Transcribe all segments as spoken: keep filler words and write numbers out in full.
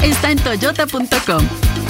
está en toyota punto com.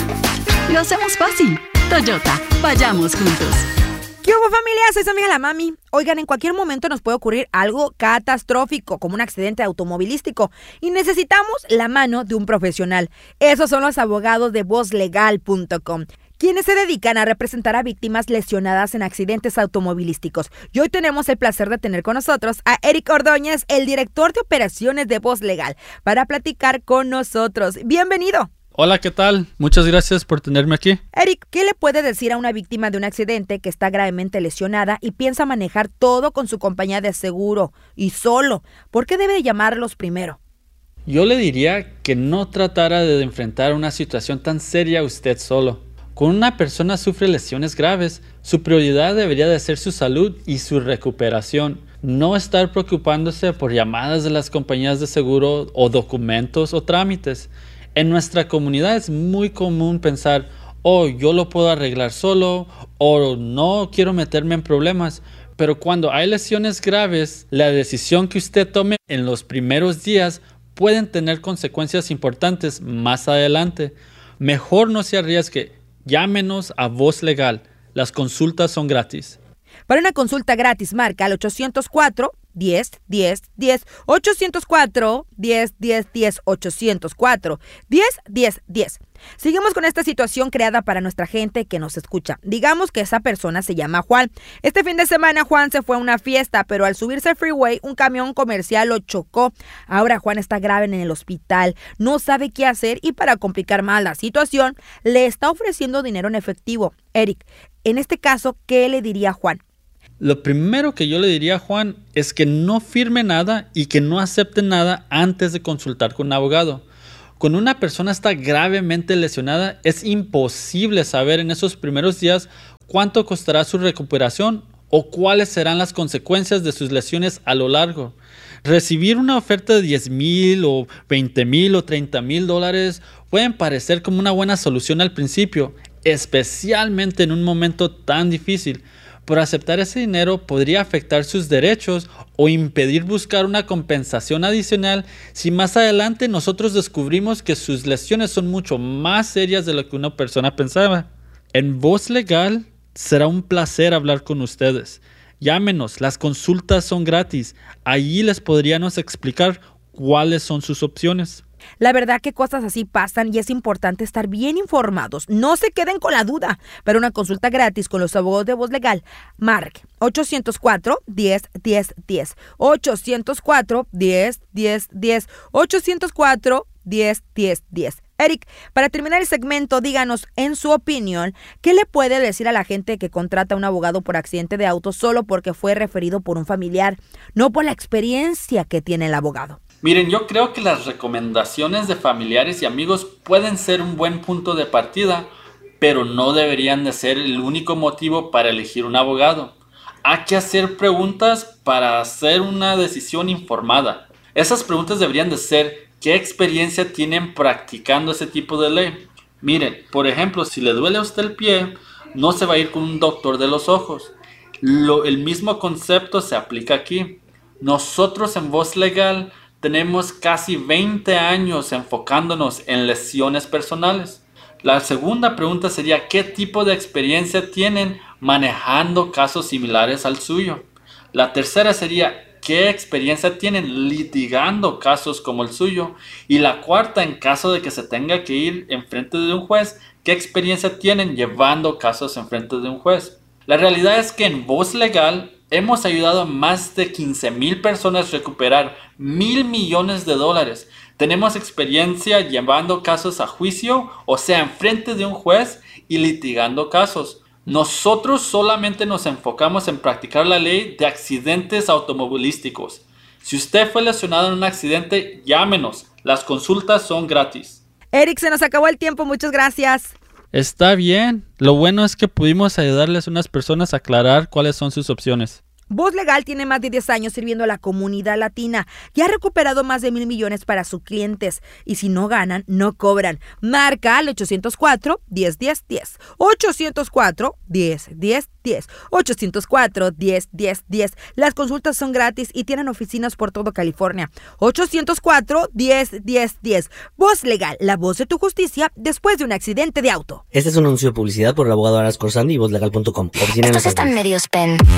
Lo hacemos fácil. Toyota, vayamos juntos. ¿Qué hubo, familia? Soy su amiga la Mami. Oigan, en cualquier momento nos puede ocurrir algo catastrófico, como un accidente automovilístico, y necesitamos la mano de un profesional. Esos son los abogados de voz legal punto com, quienes se dedican a representar a víctimas lesionadas en accidentes automovilísticos. Y hoy tenemos el placer de tener con nosotros a Eric Ordóñez, el director de operaciones de Voz Legal, para platicar con nosotros. ¡Bienvenido! Hola, ¿qué tal? Muchas gracias por tenerme aquí. Eric, ¿qué le puede decir a una víctima de un accidente que está gravemente lesionada y piensa manejar todo con su compañía de seguro y solo? ¿Por qué debe llamarlos primero? Yo le diría que no tratara de enfrentar una situación tan seria usted solo. Cuando una persona sufre lesiones graves, su prioridad debería de ser su salud y su recuperación. No estar preocupándose por llamadas de las compañías de seguro o documentos o trámites. En nuestra comunidad es muy común pensar, oh, yo lo puedo arreglar solo, o no quiero meterme en problemas. Pero cuando hay lesiones graves, la decisión que usted tome en los primeros días pueden tener consecuencias importantes más adelante. Mejor no se arriesgue. Llámenos a Voz Legal. Las consultas son gratis. Para una consulta gratis, marca al ochocientos cuatro, diez, diez, diez, ochocientos cuatro, diez, diez, diez, ochocientos cuatro, diez, diez, diez. Seguimos con esta situación creada para nuestra gente que nos escucha. Digamos que esa persona se llama Juan. Este fin de semana Juan se fue a una fiesta, pero al subirse al freeway, un camión comercial lo chocó. Ahora Juan está grave en el hospital, no sabe qué hacer y para complicar más la situación, le está ofreciendo dinero en efectivo. Eric, en este caso, ¿qué le diría a Juan? Lo primero que yo le diría a Juan es que no firme nada y que no acepte nada antes de consultar con un abogado. Cuando una persona está gravemente lesionada, es imposible saber en esos primeros días cuánto costará su recuperación o cuáles serán las consecuencias de sus lesiones a lo largo. Recibir una oferta de diez mil o veinte mil o treinta mil dólares pueden parecer como una buena solución al principio, especialmente en un momento tan difícil. Por aceptar ese dinero podría afectar sus derechos o impedir buscar una compensación adicional si más adelante nosotros descubrimos que sus lesiones son mucho más serias de lo que una persona pensaba. En Voz Legal será un placer hablar con ustedes. Llámenos, las consultas son gratis. Allí les podríamos explicar cuáles son sus opciones. La verdad que cosas así pasan y es importante estar bien informados. No se queden con la duda. Para una consulta gratis con los abogados de Voz Legal, marque ochocientos cuatro, diez, diez, diez. ochocientos cuatro, diez, diez, diez. ochocientos cuatro, diez, diez, diez. Eric, para terminar el segmento, díganos, en su opinión, ¿qué le puede decir a la gente que contrata a un abogado por accidente de auto solo porque fue referido por un familiar, no por la experiencia que tiene el abogado? Miren, yo creo que las recomendaciones de familiares y amigos pueden ser un buen punto de partida, pero no deberían de ser el único motivo para elegir un abogado. Hay que hacer preguntas para hacer una decisión informada. Esas preguntas deberían de ser, ¿qué experiencia tienen practicando ese tipo de ley? Miren, por ejemplo, si le duele a usted el pie, no se va a ir con un doctor de los ojos. Lo, el mismo concepto se aplica aquí. Nosotros en Voz Legal tenemos casi veinte años enfocándonos en lesiones personales. La segunda pregunta sería, ¿qué tipo de experiencia tienen manejando casos similares al suyo? La tercera sería, ¿qué experiencia tienen litigando casos como el suyo? Y la cuarta, en caso de que se tenga que ir en frente de un juez, ¿qué experiencia tienen llevando casos en frente de un juez? La realidad es que en Voz Legal hemos ayudado a más de quince mil personas a recuperar mil millones de dólares. Tenemos experiencia llevando casos a juicio, o sea, en frente de un juez y litigando casos. Nosotros solamente nos enfocamos en practicar la ley de accidentes automovilísticos. Si usted fue lesionado en un accidente, llámenos. Las consultas son gratis. Eric, se nos acabó el tiempo. Muchas gracias. Está bien. Lo bueno es que pudimos ayudarles a unas personas a aclarar cuáles son sus opciones. Voz Legal tiene más de diez años sirviendo a la comunidad latina y ha recuperado más de mil millones para sus clientes. Y si no ganan, no cobran. Marca al ochocientos cuatro, diez, diez, diez. ochocientos cuatro, diez, diez, diez. ochocientos cuatro, diez, diez, diez. Las consultas son gratis y tienen oficinas por todo California. ochocientos cuatro, diez, diez, diez. Voz Legal, la voz de tu justicia después de un accidente de auto. Este es un anuncio de publicidad por el abogado Aras Corsandi y voz legal punto com. Estos están medios pen.